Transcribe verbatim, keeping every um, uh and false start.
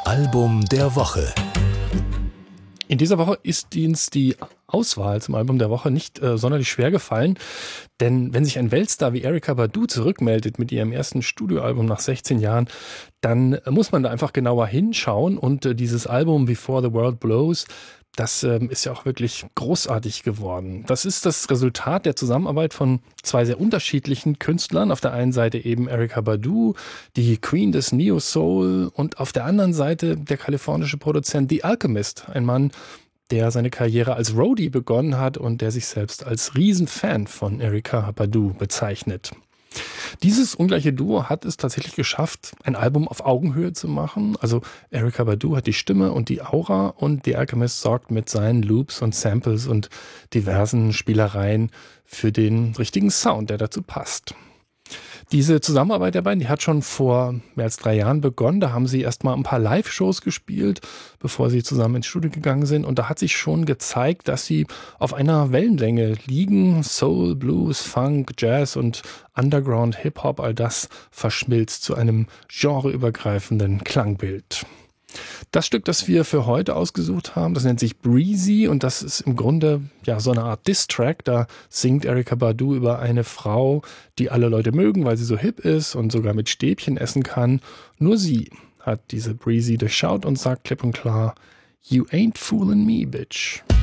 Album der Woche. In dieser Woche ist uns die Auswahl zum Album der Woche nicht äh, sonderlich schwer gefallen, denn wenn sich ein Weltstar wie Erykah Badu zurückmeldet mit ihrem ersten Studioalbum nach sechzehn Jahren, dann äh, muss man da einfach genauer hinschauen und äh, dieses Album Before the World Blows, das äh, ist ja auch wirklich großartig geworden. Das ist das Resultat der Zusammenarbeit von zwei sehr unterschiedlichen Künstlern. Auf der einen Seite eben Erykah Badu, die Queen des Neo-Soul, und auf der anderen Seite der kalifornische Produzent The Alchemist, ein Mann, der seine Karriere als Roadie begonnen hat und der sich selbst als Riesenfan von Erykah Badu bezeichnet. Dieses ungleiche Duo hat es tatsächlich geschafft, ein Album auf Augenhöhe zu machen. Also Erykah Badu hat die Stimme und die Aura und The Alchemist sorgt mit seinen Loops und Samples und diversen Spielereien für den richtigen Sound, der dazu passt. Diese Zusammenarbeit der beiden, die hat schon vor mehr als drei Jahren begonnen. Da haben sie erstmal ein paar Live-Shows gespielt, bevor sie zusammen ins Studio gegangen sind. Und da hat sich schon gezeigt, dass sie auf einer Wellenlänge liegen. Soul, Blues, Funk, Jazz und Underground, Hip-Hop, all das verschmilzt zu einem genreübergreifenden Klangbild. Das Stück, das wir für heute ausgesucht haben, das nennt sich Breezy und das ist im Grunde ja so eine Art Diss-Track. Da singt Erykah Badu über eine Frau, die alle Leute mögen, weil sie so hip ist und sogar mit Stäbchen essen kann. Nur sie hat diese Breezy durchschaut und sagt klipp und klar: You ain't fooling me, bitch.